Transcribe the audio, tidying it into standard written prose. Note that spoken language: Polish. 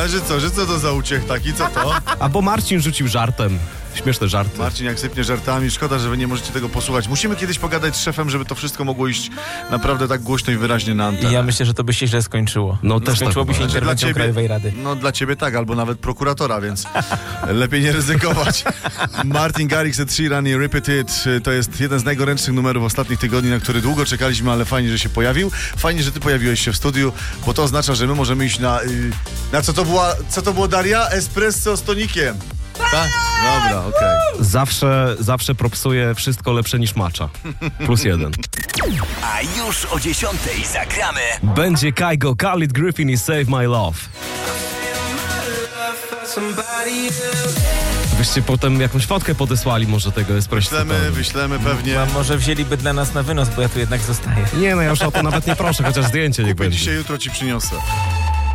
Ale że co to za uciech taki, co to? A bo Marcin rzucił żartem. Śmieszne żarty. Marcin jak sypnie żartami, szkoda, że wy nie możecie tego posłuchać. Musimy kiedyś pogadać z szefem, żeby to wszystko mogło iść naprawdę tak głośno i wyraźnie na antenę. I ja myślę, że to by się źle skończyło. No też skończyłoby tak się uważam. interwencją Krajowej Rady. No dla ciebie tak, albo nawet prokuratora, więc lepiej nie ryzykować. Martin Garrix, Ed Sheeran i Rip It. To jest jeden z najgorętszych numerów ostatnich tygodni, na który długo czekaliśmy, ale fajnie, że się pojawił. Fajnie, że ty pojawiłeś się w studiu, bo to oznacza, że my możemy iść na co to było, Daria? Espresso z tonikiem. Tak? Dobra, okej. Zawsze propsuje wszystko lepsze niż matcha. +1. A już o 10:00 zagramy. Będzie Kygo, Khalid Griffin i Save My Love. Byście potem jakąś fotkę podesłali może tego espresso. Wyślemy pewnie. A może wzięliby dla nas na wynos, bo ja tu jednak zostaję. Nie, no ja już o to nawet nie proszę, chociaż zdjęcie niech Kupię będzie. dzisiaj, jutro ci przyniosę.